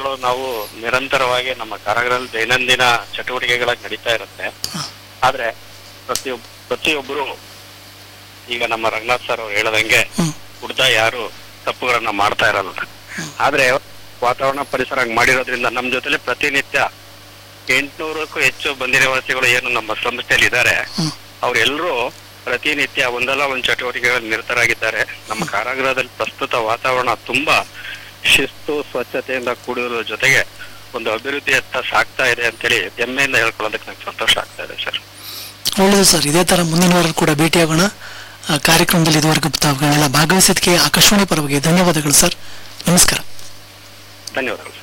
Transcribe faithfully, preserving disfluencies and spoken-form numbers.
ವಾತಾವರಣಗಳು ನಾವು ನಿರಂತರವಾಗಿ ನಮ್ಮ ಕಾರಾಗೃಹದಲ್ಲಿ ದೈನಂದಿನ ಚಟುವಟಿಕೆಗಳಾಗಿ ನಡೀತಾ ಇರುತ್ತೆ. ಆದ್ರೆ ಪ್ರತಿಯೊಬ್ ಪ್ರತಿಯೊಬ್ಬರು ಈಗ ನಮ್ಮ ರಂಗನಾಥ್ ಸರ್ ಅವ್ರು ಹೇಳದಂಗೆ ಹುಡ್ದ ಯಾರು ತಪ್ಪುಗಳನ್ನ ಮಾಡ್ತಾ ಇರಲ್ಲ. ಆದ್ರೆ ವಾತಾವರಣ ಪರಿಸರ ಮಾಡಿರೋದ್ರಿಂದ ನಮ್ಮ ಜೊತೆಲಿ ಪ್ರತಿನಿತ್ಯ ಎಂಟುನೂರಕ್ಕೂ ಹೆಚ್ಚು ಬಂದಿ ನಿವಾಸಿಗಳು ಏನು ನಮ್ಮ ಸಂಸ್ಥೆಯಲ್ಲಿ ಇದ್ದಾರೆ, ಅವ್ರೆಲ್ಲರೂ ಪ್ರತಿನಿತ್ಯ ಒಂದಲ್ಲ ಒಂದು ಚಟುವಟಿಕೆಗಳಲ್ಲಿ ನಿರತರಾಗಿದ್ದಾರೆ. ನಮ್ಮ ಕಾರಾಗೃಹದಲ್ಲಿ ಪ್ರಸ್ತುತ ವಾತಾವರಣ ತುಂಬಾ ಶಿಸ್ತು ಸ್ವಚ್ಛತೆಯಿಂದ ಕೂಡಿರೋ ಜೊತೆಗೆ ಒಂದು ಅಭಿವೃದ್ಧಿಯತ್ತ ಸಾಗ್ತಾ ಇದೆ ಅಂತೇಳಿ ಹೆಮ್ಮೆಯಿಂದ ಹೇಳ್ಕೊಳ್ಳೋದಕ್ಕೆ ನಂಗೆ ಸಂತೋಷ ಆಗ್ತಾ ಇದೆ ಸರ್. ಒಳ್ಳೆಯದು ಸರ್. ಇದೇ ತರ ಮುಂದಿನ ವಾರ ಕೂಡ ಭೇಟಿಯಾಗೋಣ. ಕಾರ್ಯಕ್ರಮದಲ್ಲಿ ಇದುವರೆಗೂ ತಾವುಗಳೆಲ್ಲ ಭಾಗವಹಿಸಿದ್ದಕ್ಕೆ ಆಕಾಶವಾಣಿ ಪರವಾಗಿ ಧನ್ಯವಾದಗಳು ಸರ್. ನಮಸ್ಕಾರ. ಧನ್ಯವಾದಗಳು.